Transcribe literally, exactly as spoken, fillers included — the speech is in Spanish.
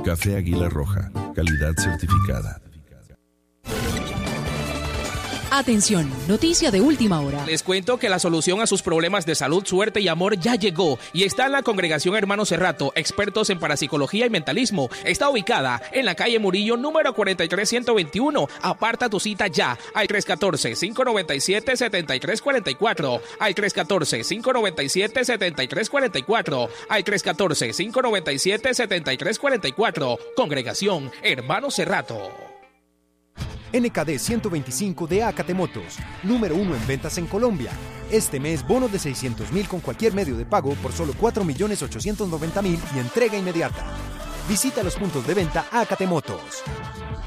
Café Águila Roja, calidad certificada. Atención, noticia de última hora. Les cuento que la solución a sus problemas de salud, suerte y amor ya llegó y está en la Congregación Hermanos Cerrato, expertos en parapsicología y mentalismo. Está ubicada en la calle Murillo, número cuarenta y tres ciento veintiuno. Aparta tu cita ya al tres uno cuatro, cinco nueve siete, siete tres cuatro cuatro, al tres uno cuatro, cinco nueve siete, siete tres cuatro cuatro, al tres uno cuatro, cinco nueve siete, siete tres cuatro cuatro. Congregación Hermanos Cerrato. N K D ciento veinticinco de Acate Motos, número uno en ventas en Colombia. Este mes, bonos de seiscientos mil con cualquier medio de pago por solo cuatro millones ochocientos noventa mil y entrega inmediata. Visita los puntos de venta Acate Motos.